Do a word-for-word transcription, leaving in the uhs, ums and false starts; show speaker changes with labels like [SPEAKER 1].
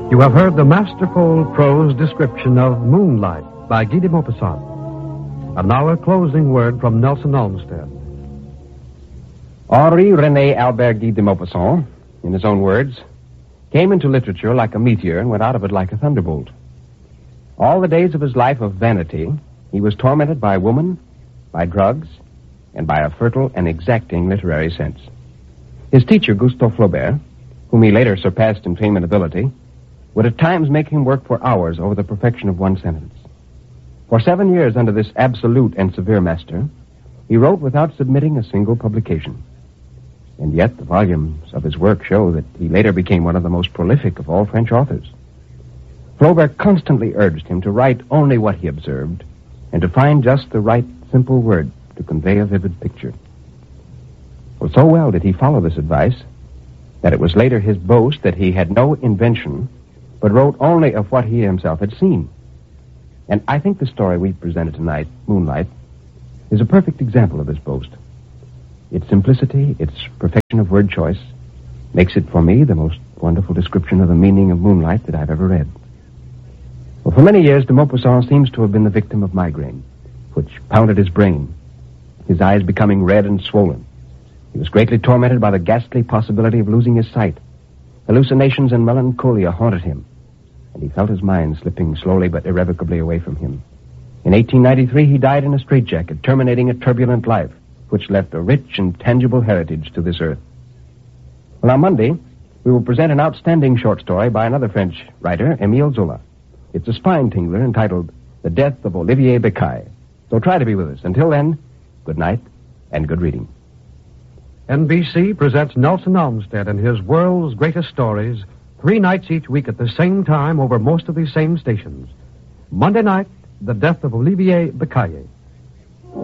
[SPEAKER 1] You have heard the masterful prose description of Moonlight by Guy de Maupassant. And now a closing word from Nelson Olmsted.
[SPEAKER 2] Henri René Albert Guy de Maupassant, in his own words, came into literature like a meteor and went out of it like a thunderbolt. All the days of his life of vanity, he was tormented by woman, by drugs, and by a fertile and exacting literary sense. His teacher, Gustave Flaubert, whom he later surpassed in fame and ability, would at times make him work for hours over the perfection of one sentence. For seven years under this absolute and severe master, he wrote without submitting a single publication. And yet the volumes of his work show that he later became one of the most prolific of all French authors. Flaubert constantly urged him to write only what he observed and to find just the right simple word to convey a vivid picture. Well, so well did he follow this advice that it was later his boast that he had no invention but wrote only of what he himself had seen. And I think the story we presented tonight, Moonlight, is a perfect example of this boast. Its simplicity, its perfection of word choice, makes it for me the most wonderful description of the meaning of moonlight that I've ever read. Well, for many years, de Maupassant seems to have been the victim of migraine, which pounded his brain, his eyes becoming red and swollen. He was greatly tormented by the ghastly possibility of losing his sight. Hallucinations and melancholia haunted him, and he felt his mind slipping slowly but irrevocably away from him. In eighteen ninety-three, he died in a straitjacket, terminating a turbulent life, which left a rich and tangible heritage to this earth. Well, on Monday, we will present an outstanding short story by another French writer, Émile Zola. It's a spine-tingler entitled The Death of Olivier Becaille. So try to be with us. Until then, good night and good reading.
[SPEAKER 1] N B C presents Nelson Olmsted and his world's greatest stories three nights each week at the same time over most of these same stations. Monday night, The Death of Olivier Becaille.